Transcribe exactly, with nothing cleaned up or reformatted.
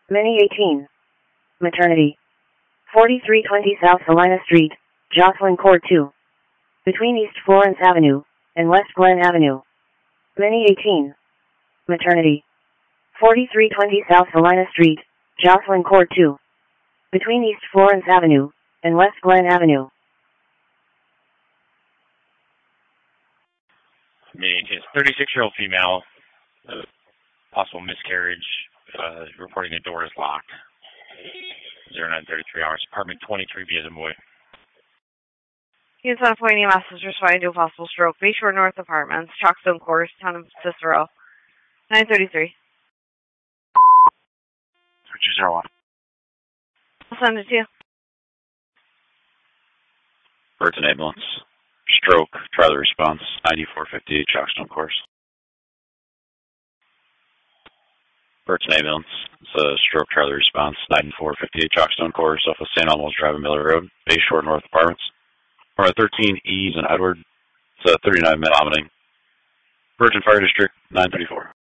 Mini eighteen. Maternity. forty-three twenty South Salina Street, Jocelyn Court two. Between East Florence Avenue and West Glen Avenue. Mini eighteen. Maternity. forty-three twenty South Salina Street, Jocelyn Court two. Between East Florence Avenue and West Glen Avenue. Mini eighteen. thirty-six-year-old female. Uh, possible miscarriage. Uh, reporting the door is locked. zero nine thirty-three hours. Apartment twenty-three B as in boy. Units on appointing message responding to a possible stroke. Bayshore North Apartments, Chalkstone Course, Town of Cicero. nine thirty-three. two zero one. I'll send it to you. Burton Ambulance. Stroke. Try the response. ninety-four fifty-eight Chalkstone Course. Burton Ambulance. It's a stroke. Try the response. ninety-four fifty-eight Chalkstone Course off of Saint Elmo's Drive and Miller Road. Bayshore North Apartments. Or thirteen E's and Edward. It's a thirty-nine minute vomiting. Virgin Fire District nine thirty-four.